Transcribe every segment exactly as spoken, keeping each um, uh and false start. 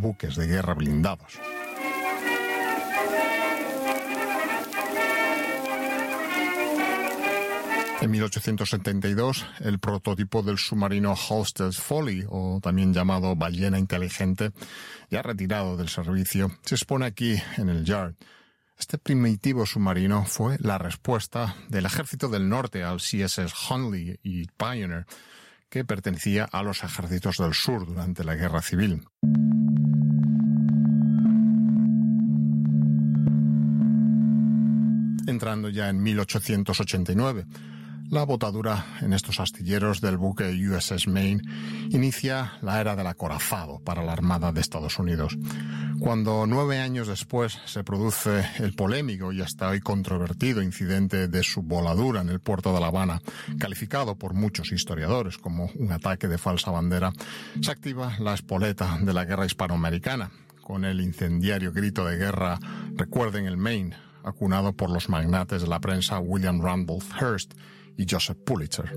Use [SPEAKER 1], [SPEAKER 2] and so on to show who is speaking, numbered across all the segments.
[SPEAKER 1] buques de guerra blindados. En mil ochocientos setenta y dos, el prototipo del submarino Halstead's Folly, o también llamado Ballena Inteligente, ya retirado del servicio, se expone aquí en el Yard. Este primitivo submarino fue la respuesta del Ejército del Norte al C S S Hunley y Pioneer, que pertenecía a los ejércitos del sur durante la Guerra Civil. Entrando ya en mil ochocientos ochenta y nueve, la botadura en estos astilleros del buque U S S Maine inicia la era del acorazado para la Armada de Estados Unidos. Cuando nueve años después se produce el polémico y hasta hoy controvertido incidente de su voladura en el puerto de La Habana, calificado por muchos historiadores como un ataque de falsa bandera, se activa la espoleta de la guerra hispanoamericana, con el incendiario grito de guerra "Recuerden el Maine", acunado por los magnates de la prensa William Randolph Hearst y Joseph Pulitzer.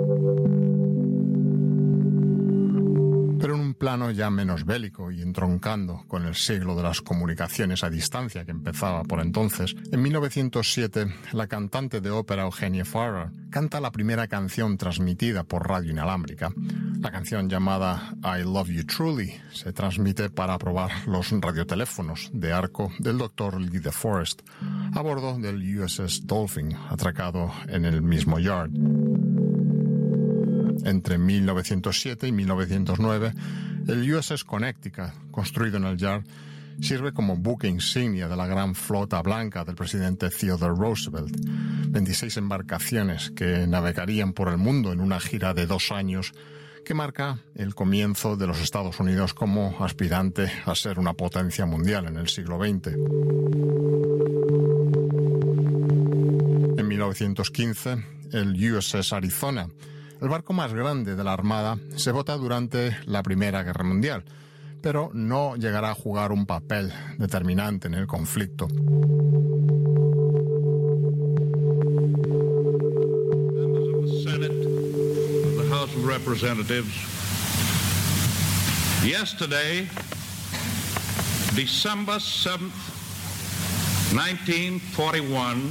[SPEAKER 1] Pero en un plano ya menos bélico y entroncando con el siglo de las comunicaciones a distancia que empezaba por entonces, en mil novecientos siete la cantante de ópera Eugenia Farrar canta la primera canción transmitida por radio inalámbrica. La canción llamada I Love You Truly se transmite para probar los radioteléfonos de arco del doctor Lee DeForest a bordo del U S S Dolphin, atracado en el mismo Yard. Entre mil novecientos siete y mil novecientos nueve, el U S S Connecticut, construido en el Yard, sirve como buque insignia de la gran flota blanca del presidente Theodore Roosevelt. veintiséis embarcaciones que navegarían por el mundo en una gira de dos años que marca el comienzo de los Estados Unidos como aspirante a ser una potencia mundial en el siglo veinte. En mil novecientos quince, el U S S Arizona, el barco más grande de la Armada, se bota durante la Primera Guerra Mundial, pero no llegará a jugar un papel determinante en el conflicto.
[SPEAKER 2] House of Representatives, yesterday, December seventh, nineteen forty-one,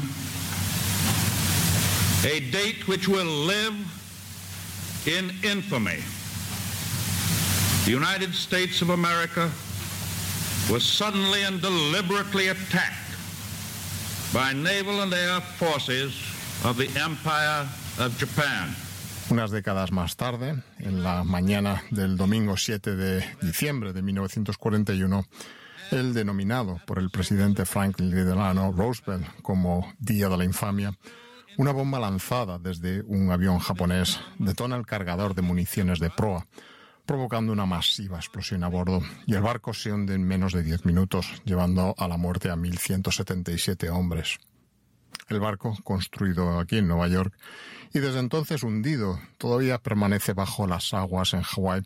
[SPEAKER 2] a date which will live in infamy. The United States of America was suddenly and deliberately attacked by naval and air forces of the Empire of Japan.
[SPEAKER 1] Unas décadas más tarde, en la mañana del domingo siete de diciembre de mil novecientos cuarenta y uno, el denominado por el presidente Franklin Delano Roosevelt como Día de la Infamia, una bomba lanzada desde un avión japonés detona el cargador de municiones de proa, provocando una masiva explosión a bordo, y el barco se hunde en menos de diez minutos, llevando a la muerte a mil ciento setenta y siete hombres. El barco, construido aquí en Nueva York y desde entonces hundido, todavía permanece bajo las aguas en Hawái,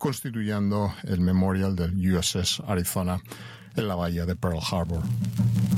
[SPEAKER 1] constituyendo el memorial del U S S Arizona en la bahía de Pearl Harbor.